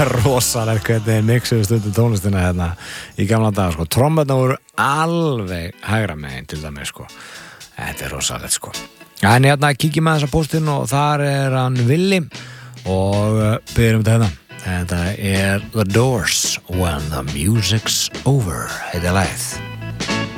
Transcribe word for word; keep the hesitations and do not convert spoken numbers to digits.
rosalegt hvernig þeir mixuðu stundum tónlistina hérna í gamla daga, sko. Trommurnar voru alveg hægra megin til dæmis, sko. Þetta er rosalegt, sko. En hérna kíkjum með þessa póstinn og þar er hann Willi og byrjum þetta hérna. Þetta er The Doors, When the Music's Over, heiti lagið.